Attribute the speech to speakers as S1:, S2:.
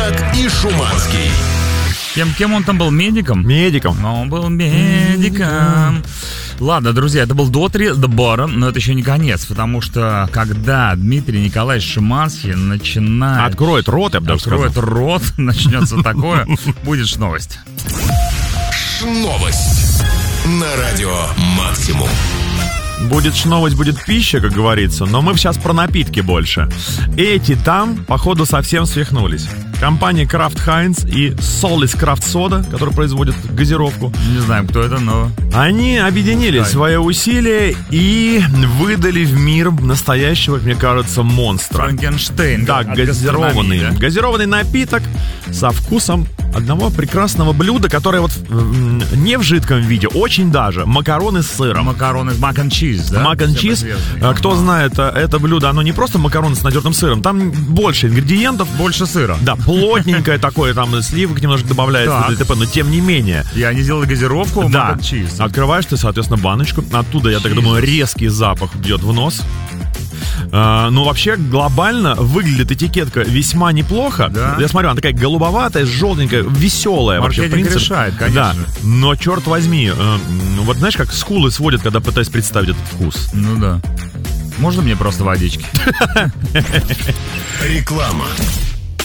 S1: Маяк и Шуманский.
S2: Кем он там был? Медиком?
S3: Медиком.
S2: Он был медиком. Ладно, друзья, это был Дотри, The Bottom, но это еще не конец, потому что когда Дмитрий Николаевич Шуманский начинает...
S3: Откроет рот, я бы даже сказал.
S2: Откроет рот, начнется такое, будет новость.
S1: Новость на радио Максимум.
S3: Будет новость, будет пища, как говорится, но мы сейчас про напитки больше. Эти там, походу, совсем свихнулись. Компания Kraft Heinz и Solis Craft Soda, которые производят газировку.
S2: Не знаем, кто это, но...
S3: Они объединили свои усилия и выдали в мир настоящего, мне кажется, монстра.
S2: Франкенштейн.
S3: Да, газированный. Да? Газированный напиток со вкусом одного прекрасного блюда, которое вот не в жидком виде, очень даже. Макароны с сыром.
S2: Макароны с mac and cheese, да?
S3: Mac and cheese. Кто знает, это блюдо, оно не просто макароны с натертым сыром, там больше ингредиентов.
S2: Больше сыра.
S3: Да, плотненькое такое, там сливок немножко добавляется, но тем не менее.
S2: И они сделали газировку
S3: да.
S2: mac and cheese.
S3: Открываешь ты, соответственно, баночку. Оттуда, я так думаю, резкий запах бьет в нос. Но вообще глобально выглядит этикетка весьма неплохо.
S2: Да.
S3: Я смотрю, она такая голубоватая, желтенькая, веселая.
S2: Маркетинг
S3: вообще, в принципе.
S2: решает, конечно.
S3: Да. Но черт возьми, вот знаешь, как скулы сводят, когда пытаюсь представить этот вкус.
S2: Ну да. Можно мне просто водички?
S1: Реклама.